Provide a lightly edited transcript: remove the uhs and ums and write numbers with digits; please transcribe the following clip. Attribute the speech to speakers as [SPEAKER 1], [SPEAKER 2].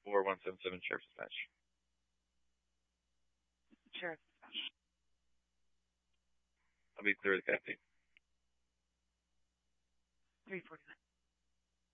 [SPEAKER 1] 4177 Sheriff Dispatch.
[SPEAKER 2] Sure.
[SPEAKER 1] I'll be clear with Kathy.